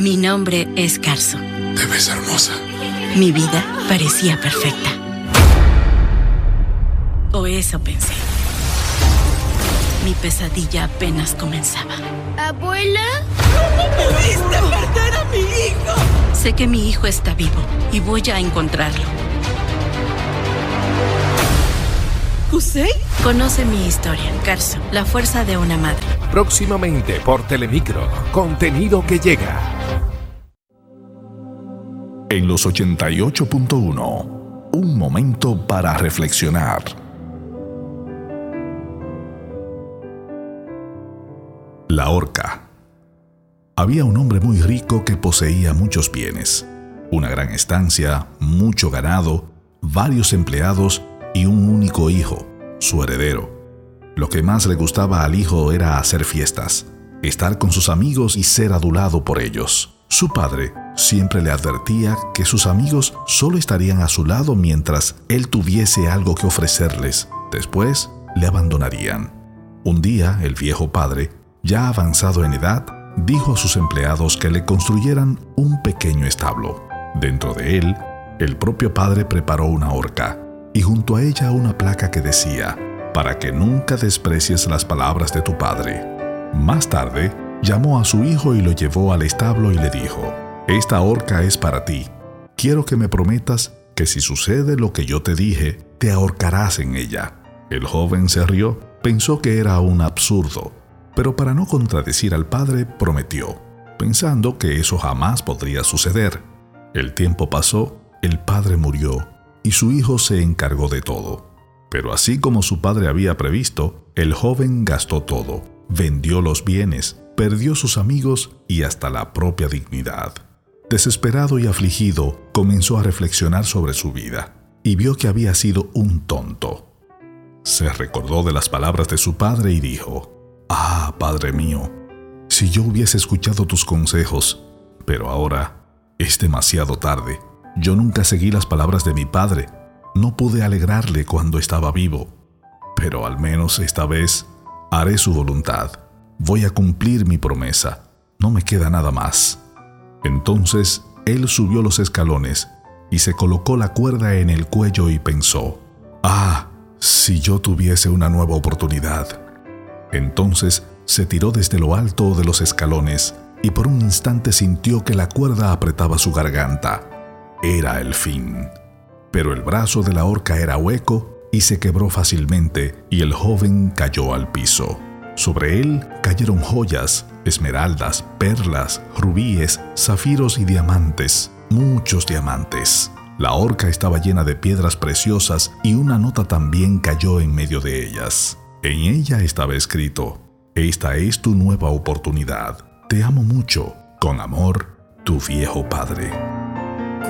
Mi nombre es Carso. Te ves hermosa. Mi vida parecía perfecta. O eso pensé. Mi pesadilla apenas comenzaba. ¿Abuela? ¿Cómo pudiste perder a mi hijo? Sé que mi hijo está vivo y voy a encontrarlo. ¿Kusei? Conoce mi historia, Carso, la fuerza de una madre. Próximamente por Telemicro, contenido que llega. En los 88.1, un momento para reflexionar. La horca. Había un hombre muy rico que poseía muchos bienes, una gran estancia, mucho ganado, varios empleados y un único hijo, su heredero. Lo que más le gustaba al hijo era hacer fiestas, estar con sus amigos y ser adulado por ellos. Su padre siempre le advertía que sus amigos solo estarían a su lado mientras él tuviese algo que ofrecerles. Después le abandonarían. Un día, el viejo padre, ya avanzado en edad, dijo a sus empleados que le construyeran un pequeño establo. Dentro de él, el propio padre preparó una horca y junto a ella una placa que decía: para que nunca desprecies las palabras de tu padre. Más tarde, llamó a su hijo y lo llevó al establo y le dijo: esta horca es para ti. Quiero que me prometas que si sucede lo que yo te dije, te ahorcarás en ella. El joven se rió, pensó que era un absurdo, pero para no contradecir al padre, prometió, pensando que eso jamás podría suceder. El tiempo pasó, el padre murió y su hijo se encargó de todo. Pero así como su padre había previsto, el joven gastó todo, vendió los bienes, perdió sus amigos y hasta la propia dignidad. Desesperado y afligido, comenzó a reflexionar sobre su vida y vio que había sido un tonto. Se recordó de las palabras de su padre y dijo: «Ah, padre mío, si yo hubiese escuchado tus consejos, pero ahora es demasiado tarde. Yo nunca seguí las palabras de mi padre. No pude alegrarle cuando estaba vivo, pero al menos esta vez haré su voluntad. Voy a cumplir mi promesa. No me queda nada más». Entonces él subió los escalones y se colocó la cuerda en el cuello y pensó: «Ah, si yo tuviese una nueva oportunidad». Entonces se tiró desde lo alto de los escalones y por un instante sintió que la cuerda apretaba su garganta. Era el fin. Pero el brazo de la horca era hueco y se quebró fácilmente y el joven cayó al piso. Sobre él cayeron joyas, esmeraldas, perlas, rubíes, zafiros y diamantes, muchos diamantes. La horca estaba llena de piedras preciosas y una nota también cayó en medio de ellas. En ella estaba escrito: «Esta es tu nueva oportunidad. Te amo mucho. Con amor, tu viejo padre».